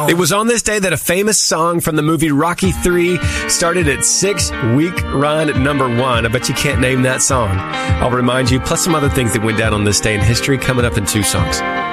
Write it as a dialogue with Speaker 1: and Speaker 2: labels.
Speaker 1: Wow.
Speaker 2: It was on this day that a famous song from the movie Rocky III started its 6-week run at number 1. I bet you can't name that song. I'll remind you, plus some other things that went down on this day in history coming up in 2 songs.